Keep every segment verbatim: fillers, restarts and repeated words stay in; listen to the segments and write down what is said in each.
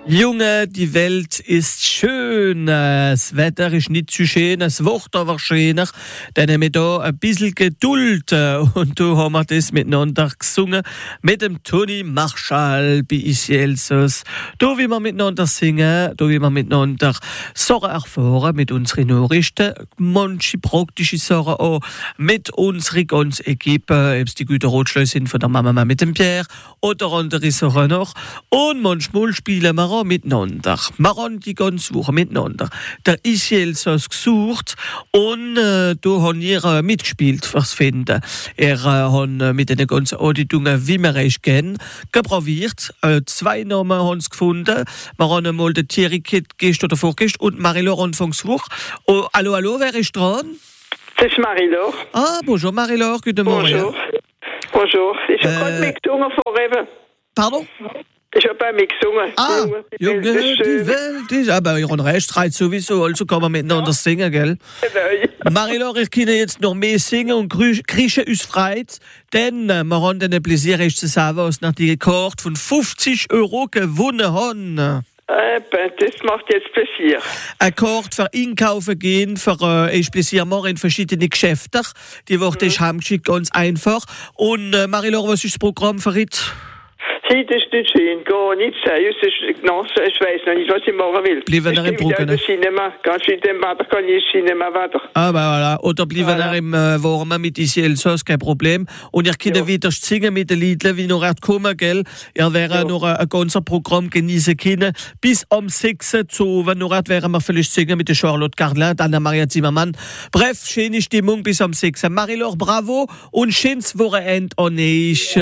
Junge, die Welt ist schön. Das Wetter ist nicht zu schön, das Wort aber schöner. Dann haben wir da ein bisschen Geduld. Und da haben wir das miteinander gesungen. Mit dem Toni Marschall bei Isielsos. Da will wir miteinander singen, da will wir miteinander Sachen erfahren mit unseren Nachrichten. Manche praktische Sachen auch mit unserer ganzen Equipe. Ob es die guten Rotschläge sind von der Mama mit dem Pierre oder andere Sachen noch. Und manchmal spielen wir auch miteinander. Wir haben die ganze Woche miteinander der Isielsos gesucht und äh, da haben wir äh, mitgespielt fürs Finden. Er äh, hat äh, mit den ganzen Auditungen, wie wir es kennen, geprobiert. Äh, zwei Namen haben sie gefunden. Wir haben einmal den Thierry Kitt gestern oder vorgestern und Marie-Laure anfangs gesucht. Oh, hallo, hallo, wer ist dran? Das ist Marie-Laure. Ah, bonjour Marie-Laure, guten Morgen. Bonjour. Bonjour. Ich habe Äh, gerade mitgesungen von Reven. Pardon? Ich habe bei mir gesungen. Ah, Die Junge, Welt ist die schön. Welt ist... Aber ihr habt recht, schreit sowieso, also kann man miteinander singen, gell? Nein. Marie-Laure, ich kann jetzt noch mehr singen und kriechen uns freit, denn äh, wir haben den Plaisir, euch zu sagen, was nach die Rekord von fünfzig Euro gewonnen haben. Eben, das macht jetzt Plaisir. Ein Kort für Einkaufen gehen, für äh, ich Plaisir machen in verschiedene Geschäfte. Die Woche ist heimgeschickt, ganz einfach. Und äh, Marie-Laure, was ist das Programm für heute? Sie, das ist nicht schön, gar nicht seriös. No, ich weiß noch nicht, was ich machen will. Bleiben wir im Brücken, ne? Ich bin Cinema. Ganz schön dem Wetter kann ich Cinema weiter. Ah, bah, voilà. Oder bleiben Voilà. wir im äh, Warmen mit Isielsos, kein Problem. Und ihr könnt Ja. wieder singen mit den Liedern, wie noch kommen, gell? Ihr werdet Ja. noch ein, ein ganzes Programm genießen können. Bis am sechs Uhr, wenn noch werden wir vielleicht singen mit der Charlotte Carlin, Anna-Maria Zimmermann. Bref, schöne Stimmung bis am sechs Uhr. Marie-Laure, bravo und schönes Wochenende an euch.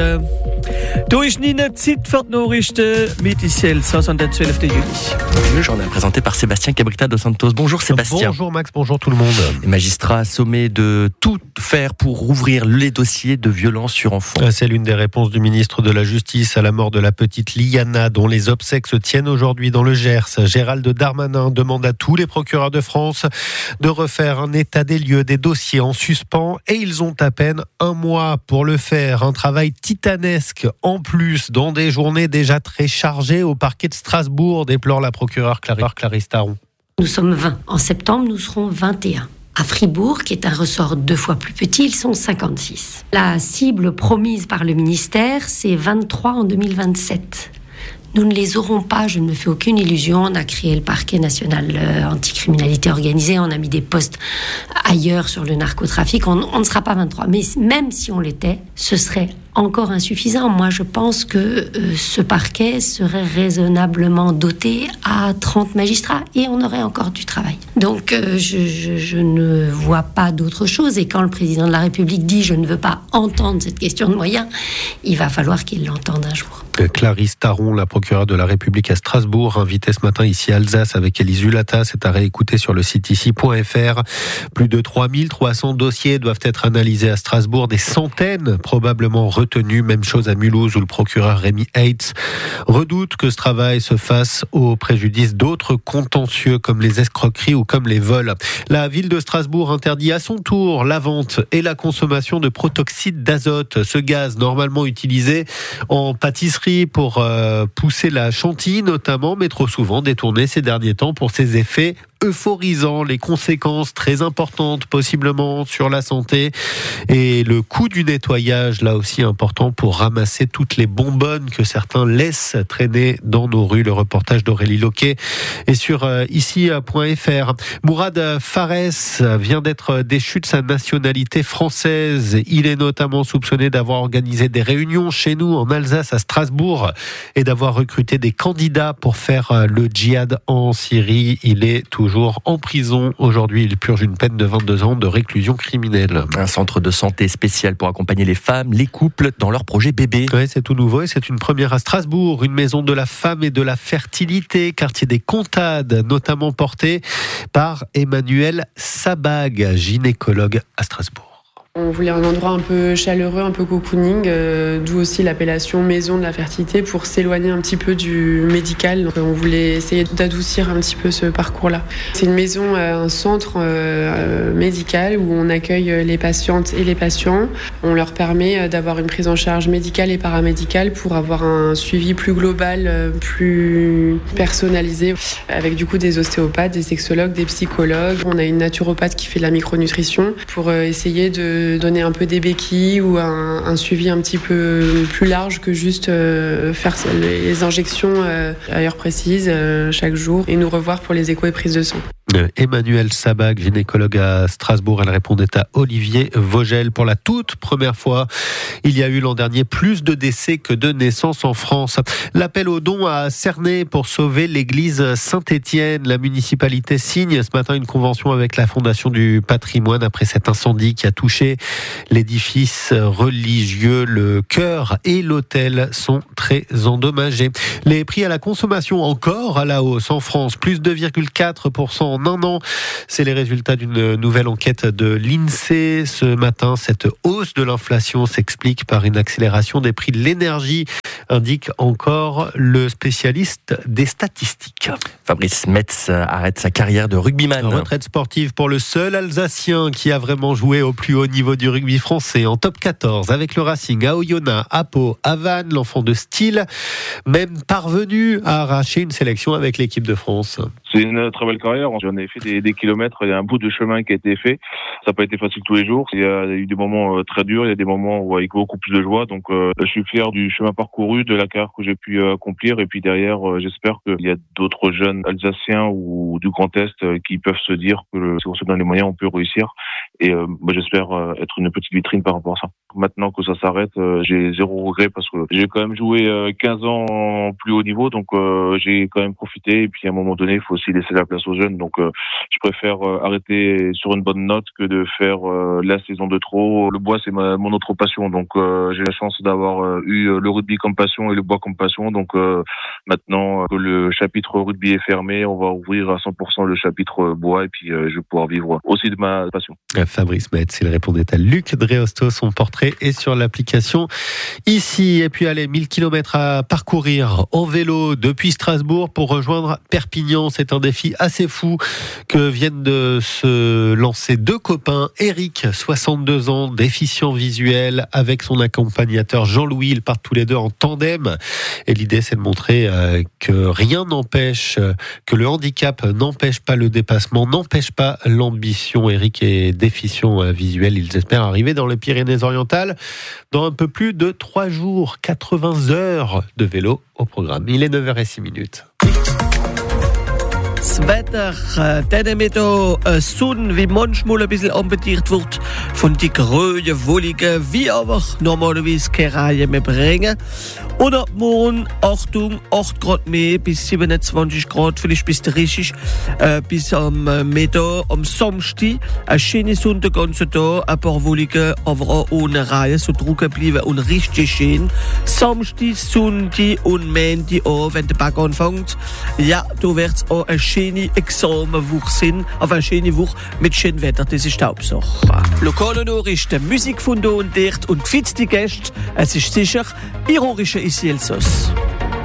Du ist Nina Zeit für die Nachrichten mit Isielsos an der zwölften Juli. Le journal présenté par Sébastien Cabrita dos Santos. Bonjour Sébastien. Bonjour Max, bonjour tout le monde. Les magistrats sommés de tout faire pour rouvrir les dossiers de violence sur enfants. C'est l'une des réponses du ministre de la Justice à la mort de la petite Liana, dont les obsèques se tiennent aujourd'hui dans le Gers. Gérald Darmanin demande à tous les procureurs de France de refaire un état des lieux des dossiers en suspens et ils ont à peine un mois pour le faire. Un travail titanesque en plus dans des journées déjà très chargées au parquet de Strasbourg, déplore la procureure Clarisse Taron. Nous sommes vingt. En septembre, nous serons vingt et un. À Fribourg, qui est un ressort deux fois plus petit, ils sont cinquante-six. La cible promise par le ministère, c'est vingt-trois en deux mille vingt-sept. Nous ne les aurons pas, je ne me fais aucune illusion. On a créé le parquet national euh, anticriminalité organisée, on a mis des postes ailleurs sur le narcotrafic. On, on ne sera pas vingt-trois, mais même si on l'était, ce serait encore insuffisant. Moi, je pense que euh, ce parquet serait raisonnablement doté à trente magistrats et on aurait encore du travail. Donc, euh, je, je, je ne vois pas d'autre chose. Et quand le président de la République dit « je ne veux pas entendre cette question de moyens », il va falloir qu'il l'entende un jour. Clarisse Taron, la procureure de la République à Strasbourg, invitée ce matin ici à Alsace avec Élise Hulata. C'est à réécouter sur le site ici point f r. Plus de trois mille trois cents dossiers doivent être analysés à Strasbourg, des centaines probablement retenus. Même chose à Mulhouse où le procureur Rémi Heitz redoute que ce travail se fasse au préjudice d'autres contentieux comme les escroqueries ou comme les vols. La ville de Strasbourg interdit à son tour la vente et la consommation de protoxyde d'azote, ce gaz normalement utilisé en pâtisserie pour euh, pousser la chantilly notamment, mais trop souvent détourné ces derniers temps pour ses effets euphorisants, les conséquences très importantes possiblement sur la santé et le coût du nettoyage là aussi important pour ramasser toutes les bonbonnes que certains laissent traîner dans nos rues. Le reportage d'Aurélie Loquet est sur euh, ici point f r. Mourad Fares vient d'être déchu de sa nationalité française. Il est notamment soupçonné d'avoir organisé des réunions chez nous en Alsace à Strasbourg et d'avoir recruté des candidats pour faire le djihad en Syrie. Il est toujours en prison. Aujourd'hui, il purge une peine de vingt-deux ans de réclusion criminelle. Un centre de santé spécial pour accompagner les femmes, les couples dans leur projet bébé. Oui, c'est tout nouveau et c'est une première à Strasbourg. Une maison de la femme et de la fertilité, quartier des Comtades, notamment portée par Emmanuel Sabag, gynécologue à Strasbourg. On voulait un endroit un peu chaleureux, un peu cocooning, euh, d'où aussi l'appellation maison de la fertilité pour s'éloigner un petit peu du médical. Donc, on voulait essayer d'adoucir un petit peu ce parcours-là. C'est une maison, euh, un centre euh, médical où on accueille les patientes et les patients. On leur permet d'avoir une prise en charge médicale et paramédicale pour avoir un suivi plus global, plus personnalisé, avec du coup des ostéopathes, des sexologues, des psychologues. On a une naturopathe qui fait de la micronutrition pour euh, essayer de donner un peu des béquilles ou un, un suivi un petit peu plus large que juste euh, faire les injections euh, à heure précise euh, chaque jour et nous revoir pour les échos et prises de sang. Emmanuelle Sabac, gynécologue à Strasbourg, elle répondait à Olivier Vogel. Pour la toute première fois, il y a eu l'an dernier plus de décès que de naissances en France. L'appel aux dons a cerné pour sauver l'église Saint-Étienne. La municipalité signe ce matin une convention avec la Fondation du patrimoine après cet incendie qui a touché l'édifice religieux. Le chœur et l'autel sont très endommagés. Les prix à la consommation encore à la hausse en France, plus deux virgule quatre pour cent en un an. C'est les résultats d'une nouvelle enquête de l'INSEE ce matin. Cette hausse de l'inflation s'explique par une accélération des prix de l'énergie, indique encore le spécialiste des statistiques. Fabrice Metz arrête sa carrière de rugbyman. Retraite sportive pour le seul Alsacien qui a vraiment joué au plus haut niveau du rugby français en top quatorze avec le Racing à Oyonnax, à Pau, à Vannes, l'enfant de style, même parvenu à arracher une sélection avec l'équipe de France. C'est une très belle carrière. J'en ai fait des, des kilomètres. Il y a un bout de chemin qui a été fait. Ça n'a pas été facile tous les jours. Il y a eu des moments euh, très durs. Il y a des moments où avec beaucoup plus de joie. Donc, euh, je suis fier du chemin parcouru, de la carrière que j'ai pu euh, accomplir. Et puis derrière, euh, j'espère qu'il y a d'autres jeunes Alsaciens ou du Grand Est euh, qui peuvent se dire que le, si on se donne les moyens, on peut réussir. Et euh, bah, j'espère euh, être une petite vitrine par rapport à ça. Maintenant que ça s'arrête, euh, j'ai zéro regret parce que j'ai quand même joué euh, quinze ans en plus haut niveau. Donc, euh, j'ai quand même profité. Et puis, à un moment donné, il faut aussi laisser la place aux jeunes. Donc, euh, je préfère euh, arrêter sur une bonne note que de faire euh, la saison de trop. Le bois, c'est ma, mon autre passion. Donc, euh, j'ai la chance d'avoir euh, eu le rugby comme passion et le bois comme passion. Donc, euh, maintenant que le chapitre rugby est fermé, on va ouvrir à cent pour cent le chapitre bois et puis euh, je vais pouvoir vivre aussi de ma passion. Fabrice Metz, il répondait à Luc Dreosto. Son portrait est sur l'application ici. Et puis, allez, mille kilomètres à parcourir en vélo depuis Strasbourg pour rejoindre Perpignan. C'est un défi assez fou que viennent de se lancer deux copains. Eric, soixante-deux ans, déficient visuel, avec son accompagnateur Jean-Louis. Ils partent tous les deux en tandem. Et l'idée, c'est de montrer euh, que rien n'empêche, que le handicap n'empêche pas le dépassement, n'empêche pas l'ambition. Eric est déficient euh, visuel. Ils espèrent arriver dans les Pyrénées-Orientales dans un peu plus de trois jours. quatre-vingts heures de vélo au programme. Il est neuf heures six minutes. Das Wetter, äh, dann mit der äh, Sonne, wie manchmal ein bisschen ambitiert wird, von die grünen Wolken, wie aber normalerweise keine Reihe mehr bringen. Und ab morgen, Achtung, acht Grad mehr, bis siebenundzwanzig Grad, vielleicht bis dreißig, äh, bis am äh, Mittag, am Samstag, eine schöne Sonne den ganzen Tag, ein paar Wolken, aber auch ohne Reihe, so trocken bleiben und richtig schön. Samstag, Sonntag und Montag auch, wenn der Berg anfängt, ja, da wird's auch eine schöne Examenwoche sein, aber eine schöne Woche mit schönem Wetter, das ist die Hauptsache. Lokale Nachrichten, Musik von da und dort und gefitzte Gäste, es ist sicher ironische Ici Elsass.